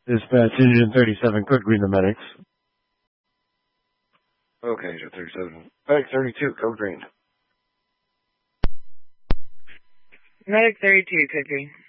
Dispatch Engine 37, code green, the medics. Okay, Engine 37. Medic 32, code green. Medic 32, code green.